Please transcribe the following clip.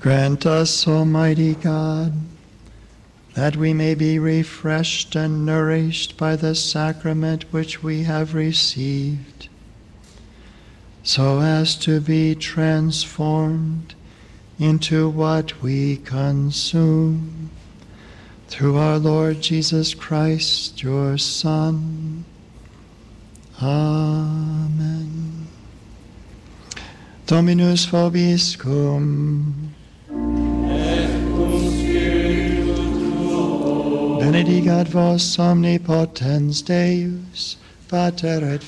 Grant us, Almighty God, that we may be refreshed and nourished by the sacrament which we have received, so as to be transformed into what we consume. Through our Lord Jesus Christ, your Son. Amen. Dominus vobiscum. Benedicat vos omnipotens Deus, Pater et